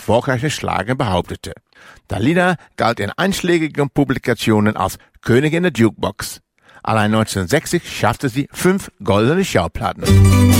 erfolgreichen Schlager behauptete. Dalida galt in einschlägigen Publikationen als Königin der Jukebox. Allein 1960 schaffte sie 5 goldene Schallplatten.